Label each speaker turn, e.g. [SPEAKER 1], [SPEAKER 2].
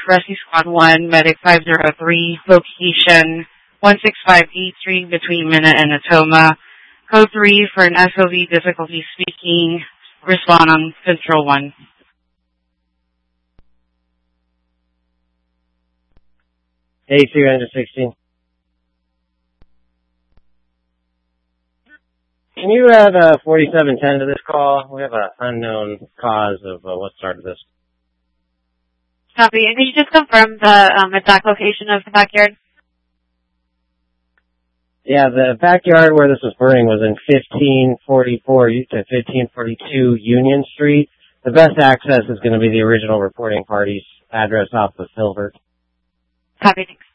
[SPEAKER 1] Rescue Squad 1, Medic 503, location 16583 between Minna and Natoma. Code 3 for an SOV difficulty speaking. Respond on Control 1.
[SPEAKER 2] A216. Can you add 4710 to this call? We have an unknown cause of what started this.
[SPEAKER 3] Copy. And could you just confirm the exact location of the backyard?
[SPEAKER 2] Yeah, the backyard where this was burning was in 1544 to 1542 Union Street. The best access is going to be the original reporting party's address off of Filbert.
[SPEAKER 3] Copy. Thanks.